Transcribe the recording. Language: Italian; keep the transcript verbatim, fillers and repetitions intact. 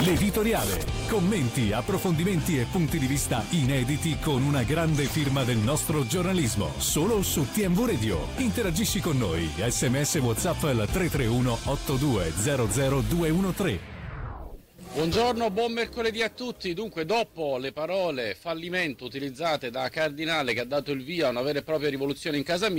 L'editoriale. Commenti, approfondimenti e punti di vista inediti con una grande firma del nostro giornalismo. Solo su T M V Radio. Interagisci con noi. S M S WhatsApp al tre tre uno otto due zero zero due uno tre. Buongiorno, buon mercoledì a tutti. Dunque, dopo le parole fallimento utilizzate da Cardinale, che ha dato il via a una vera e propria rivoluzione in casa mia,